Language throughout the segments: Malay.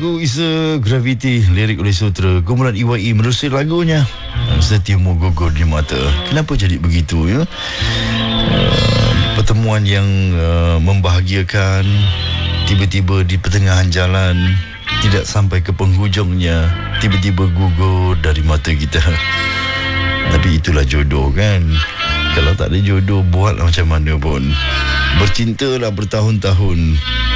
lagu Isa Gravity, lirik oleh Sutra, kumpulan EYE menerusi lagunya Setiamu Gugur di Mata. Kenapa jadi begitu ya? Pertemuan yang membahagiakan tiba-tiba di pertengahan jalan, tidak sampai ke penghujungnya, tiba-tiba gugur dari mata kita. Tapi itulah jodoh kan. Kalau tak ada jodoh, buatlah macam mana pun. Bercintalah bertahun-tahun.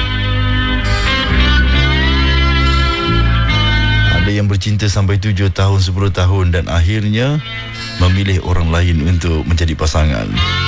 Ada yang bercinta sampai 7 tahun, 10 tahun dan akhirnya memilih orang lain untuk menjadi pasangan.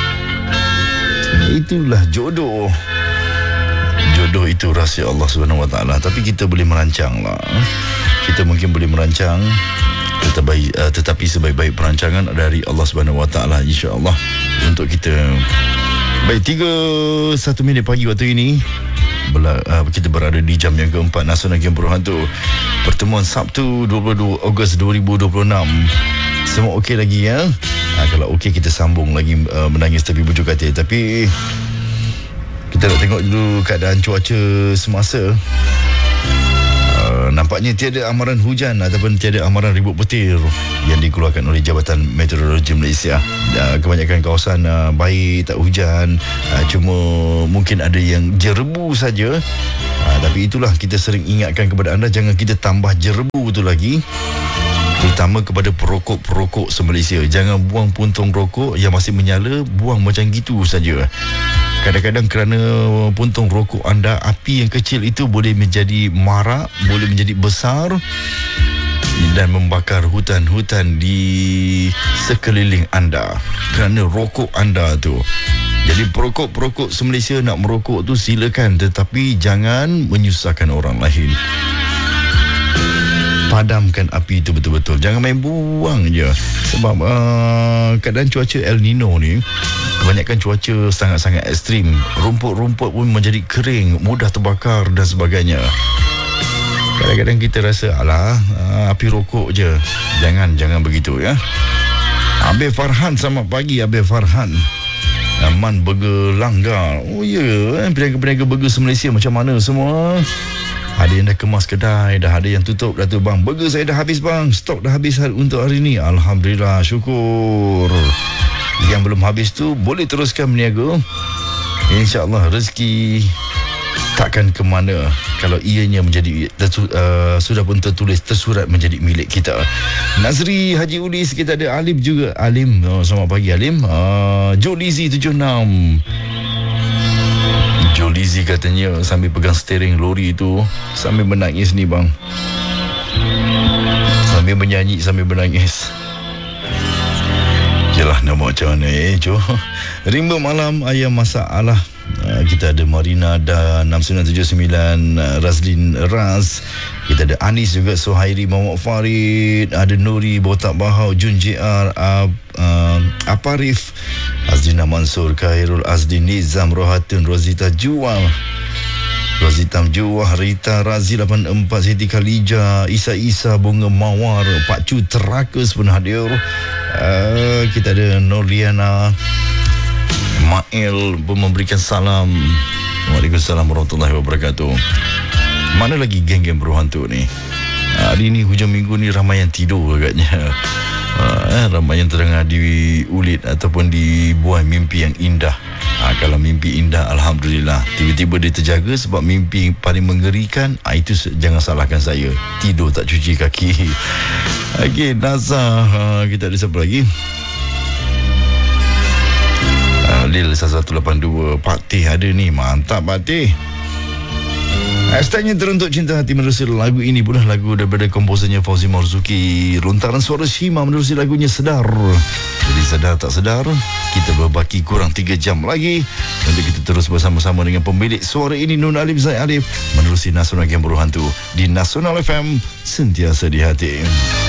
Itulah jodoh. Jodoh itu rahsia Allah SWT. Tapi kita boleh merancang lah. Kita mungkin boleh merancang, tetapi sebaik-baik perancangan dari Allah SWT, insya-Allah, untuk kita. Baik, 3:01 pagi waktu ini, kita berada di jam yang keempat Nasional Game Berhantu. Pertemuan Sabtu 22 Ogos 2026. Semua okey lagi ya? Kalau okey, kita sambung lagi menangis tapi bujuk hati. Tapi kita nak tengok dulu keadaan cuaca semasa. Nampaknya tiada amaran hujan ataupun tiada amaran ribut petir yang dikeluarkan oleh Jabatan Meteorologi Malaysia. Kebanyakan kawasan baik, tak hujan. Cuma mungkin ada yang jerebu saja. Tapi itulah, kita sering ingatkan kepada anda, jangan kita tambah jerebu tu lagi. Terutama kepada perokok-perokok se-Malaysia. Jangan buang puntung rokok yang masih menyala, buang macam gitu saja. Kadang-kadang kerana puntung rokok anda, api yang kecil itu boleh menjadi marak, boleh menjadi besar dan membakar hutan-hutan di sekeliling anda kerana rokok anda tu. Jadi perokok-perokok se-Malaysia nak merokok tu silakan, tetapi jangan menyusahkan orang lain. Padamkan api itu betul-betul. Jangan main buang je. Sebab keadaan cuaca El Nino ni, kebanyakan cuaca sangat-sangat ekstrim. Rumput-rumput pun menjadi kering, mudah terbakar dan sebagainya. Kadang-kadang kita rasa, alah, api rokok je. Jangan begitu ya. Abel Farhan, selamat pagi Abel Farhan. Man Burger Langgar. Oh ya, peniaga-peniaga burger se-Malaysia macam mana semua? Ada yang dah kemas kedai, dah ada yang tutup dah tu. Bang, burger saya dah habis bang, stok dah habis untuk hari ni. Alhamdulillah, syukur. Yang belum habis tu boleh teruskan berniaga. InsyaAllah rezeki takkan ke mana kalau ianya menjadi sudah pun tersurat menjadi milik kita. Nazri Haji Ulis, kita ada Alim juga. Alim, selamat pagi Alim. Jolizi 76. Jolizi katanya sambil pegang steering lori tu, sambil menangis ni bang. Sambil menyanyi, sambil menangis. Jelah nak buat macam mana Jo. Rimba malam ayam masak Allah. Kita ada Marina dan 6979 Razlin Raz. Kita ada Anis juga, Suhairi Muhammad Farid, ada Nuri Botak Bahau, Jun JR, Aparif, Azlina Mansur, Khairul Azdi, Nizam Rohatun, Rozita Jual, Rita Razi 84, Siti Khalija, Isa Bunga Mawar, Pak Cu Terakus pun hadir. Kita ada Nurliana Mail pun memberikan salam. Waalaikumsalam warahmatullahi wabarakatuh. Mana lagi geng-geng berhantu ni? Hari ni hujung minggu ni ramai yang tidur agaknya. Ramai yang tengah diulit ataupun dibuai mimpi yang indah. Kalau mimpi indah, alhamdulillah. Tiba-tiba dia terjaga sebab mimpi paling mengerikan, itu jangan salahkan saya. Tidur tak cuci kaki. Okey, Nazar. Kita ada siapa lagi? Lil 1182. Pak Teh ada ni. Mantap Pak Teh. Hashtagnya teruntuk cinta hati menerusi lagu ini pula lagu daripada komposernya Fauzi Marzuki. Lontaran suara Shima menerusi lagunya Sedar. Jadi sedar tak sedar, kita berbaki kurang 3 jam lagi untuk kita terus bersama-sama dengan pemilik suara ini, Nun Alif Zaid Alif, menerusi Nasional Game Berhantu di Nasional FM, sentiasa di hati.